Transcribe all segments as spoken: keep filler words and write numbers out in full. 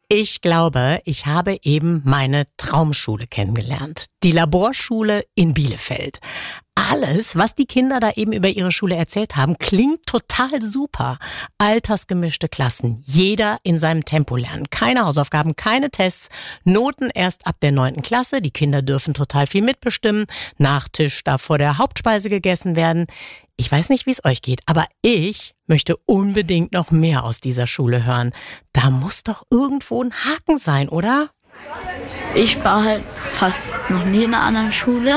Ich glaube, ich habe eben meine Traumschule kennengelernt. Die Laborschule in Bielefeld. Alles, was die Kinder da eben über ihre Schule erzählt haben, klingt total super. Altersgemischte Klassen, jeder in seinem Tempo lernen. Keine Hausaufgaben, keine Tests, Noten erst ab der neunten Klasse. Die Kinder dürfen total viel mitbestimmen. Nachtisch darf vor der Hauptspeise gegessen werden. Ich weiß nicht, wie es euch geht, aber ich möchte unbedingt noch mehr aus dieser Schule hören. Da muss doch irgendwo ein Haken sein, oder? Ich war halt fast noch nie in einer anderen Schule,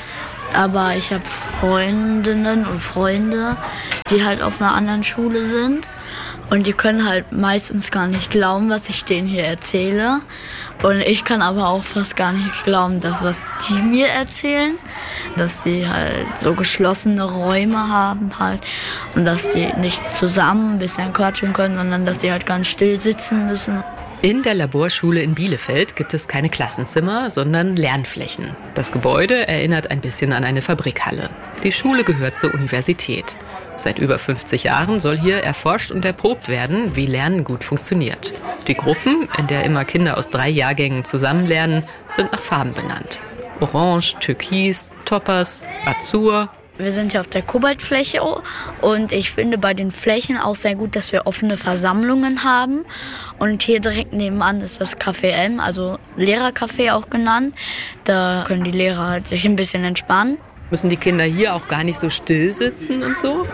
aber ich habe Freundinnen und Freunde, die halt auf einer anderen Schule sind. Und die können halt meistens gar nicht glauben, was ich denen hier erzähle. Und ich kann aber auch fast gar nicht glauben, dass was die mir erzählen, dass die halt so geschlossene Räume haben halt und dass die nicht zusammen ein bisschen quatschen können, sondern dass die halt ganz still sitzen müssen. In der Laborschule in Bielefeld gibt es keine Klassenzimmer, sondern Lernflächen. Das Gebäude erinnert ein bisschen an eine Fabrikhalle. Die Schule gehört zur Universität. Seit über fünfzig Jahren soll hier erforscht und erprobt werden, wie Lernen gut funktioniert. Die Gruppen, in der immer Kinder aus drei Jahrgängen zusammen lernen, sind nach Farben benannt. Orange, Türkis, Topaz, Azur. Wir sind hier auf der Kobaltfläche und ich finde bei den Flächen auch sehr gut, dass wir offene Versammlungen haben. Und hier direkt nebenan ist das Café M, also Lehrercafé auch genannt. Da können die Lehrer halt sich ein bisschen entspannen. Müssen die Kinder hier auch gar nicht so still sitzen und so?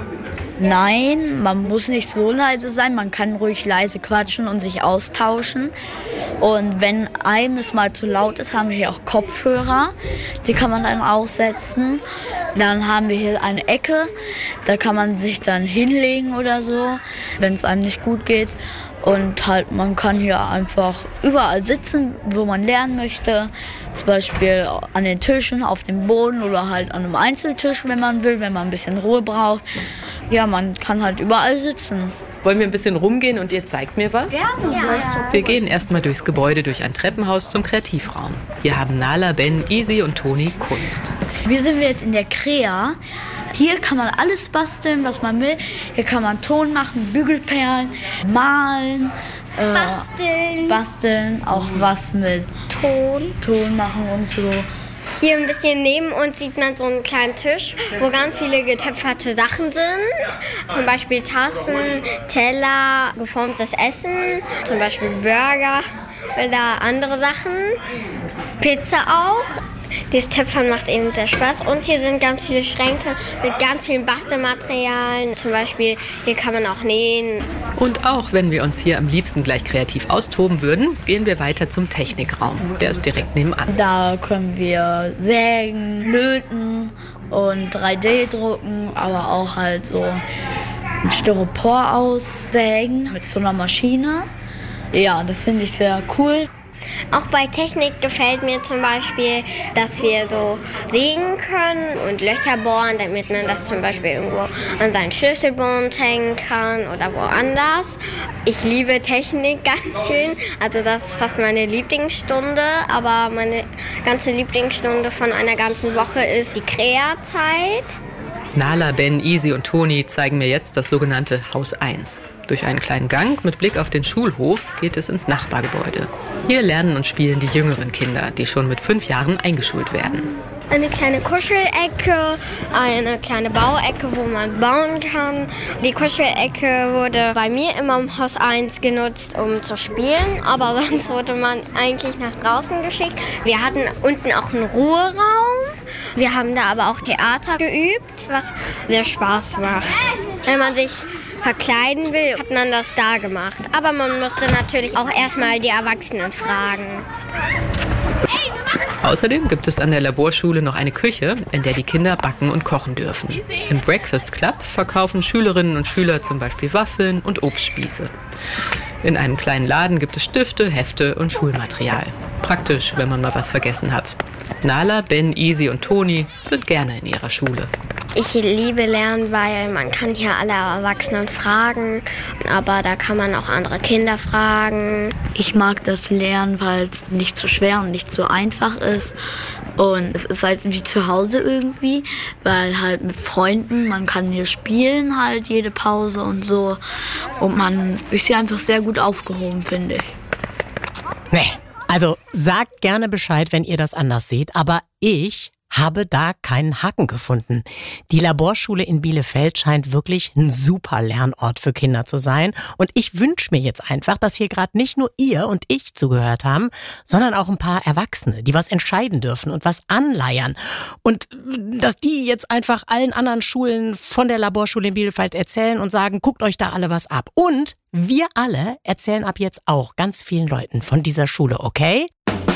Nein, man muss nicht so leise sein. Man kann ruhig leise quatschen und sich austauschen. Und wenn einem es mal zu laut ist, haben wir hier auch Kopfhörer. Die kann man dann aussetzen. Dann haben wir hier eine Ecke. Da kann man sich dann hinlegen oder so, wenn es einem nicht gut geht. Und halt, man kann hier einfach überall sitzen, wo man lernen möchte. Zum Beispiel an den Tischen, auf dem Boden oder halt an einem Einzeltisch, wenn man will, wenn man ein bisschen Ruhe braucht. Ja, man kann halt überall sitzen. Wollen wir ein bisschen rumgehen und ihr zeigt mir was? Gerne. Ja. Wir gehen erstmal durchs Gebäude, durch ein Treppenhaus zum Kreativraum. Hier haben Nala, Ben, Isi und Toni Kunst. Hier sind wir jetzt in der Krea. Hier kann man alles basteln, was man will. Hier kann man Ton machen, Bügelperlen, malen. Äh, basteln. Basteln, auch was mit Ton. Ton machen und so. Hier ein bisschen neben uns sieht man so einen kleinen Tisch, wo ganz viele getöpferte Sachen sind. Zum Beispiel Tassen, Teller, geformtes Essen, zum Beispiel Burger oder andere Sachen. Pizza auch. Das Töpfern macht eben sehr Spaß. Und hier sind ganz viele Schränke mit ganz vielen Bastelmaterialien. Zum Beispiel, hier kann man auch nähen. Und auch wenn wir uns hier am liebsten gleich kreativ austoben würden, gehen wir weiter zum Technikraum. Der ist direkt nebenan. Da können wir sägen, löten und drei D drucken, aber auch halt so ein Styropor aussägen mit so einer Maschine. Ja, das finde ich sehr cool. Auch bei Technik gefällt mir zum Beispiel, dass wir so sägen können und Löcher bohren, damit man das zum Beispiel irgendwo an seinen Schlüsselbund hängen kann oder woanders. Ich liebe Technik ganz schön, also das ist fast meine Lieblingsstunde, aber meine ganze Lieblingsstunde von einer ganzen Woche ist die Krea-Zeit. Nala, Ben, Isi und Toni zeigen mir jetzt das sogenannte Haus eins. Durch einen kleinen Gang mit Blick auf den Schulhof geht es ins Nachbargebäude. Hier lernen und spielen die jüngeren Kinder, die schon mit fünf Jahren eingeschult werden. Eine kleine Kuschelecke, eine kleine Bauecke, wo man bauen kann. Die Kuschelecke wurde bei mir immer im Haus eins genutzt, um zu spielen, aber sonst wurde man eigentlich nach draußen geschickt. Wir hatten unten auch einen Ruheraum. Wir haben da aber auch Theater geübt, was sehr Spaß macht. Wenn man sich verkleiden will, hat man das da gemacht. Aber man musste natürlich auch erstmal die Erwachsenen fragen. Außerdem gibt es an der Laborschule noch eine Küche, in der die Kinder backen und kochen dürfen. Im Breakfast Club verkaufen Schülerinnen und Schüler zum Beispiel Waffeln und Obstspieße. In einem kleinen Laden gibt es Stifte, Hefte und Schulmaterial. Praktisch, wenn man mal was vergessen hat. Nala, Ben, Isi und Toni sind gerne in ihrer Schule. Ich liebe Lernen, weil man kann hier alle Erwachsenen fragen, aber da kann man auch andere Kinder fragen. Ich mag das Lernen, weil es nicht so schwer und nicht so einfach ist. Und es ist halt wie zu Hause irgendwie, weil halt mit Freunden, man kann hier spielen halt jede Pause und so. Und man ist hier einfach sehr gut aufgehoben, finde ich. Nee, also sagt gerne Bescheid, wenn ihr das anders seht, aber ich habe da keinen Haken gefunden. Die Laborschule in Bielefeld scheint wirklich ein super Lernort für Kinder zu sein. Und ich wünsche mir jetzt einfach, dass hier gerade nicht nur ihr und ich zugehört haben, sondern auch ein paar Erwachsene, die was entscheiden dürfen und was anleiern. Und dass die jetzt einfach allen anderen Schulen von der Laborschule in Bielefeld erzählen und sagen, guckt euch da alle was ab. Und wir alle erzählen ab jetzt auch ganz vielen Leuten von dieser Schule, okay?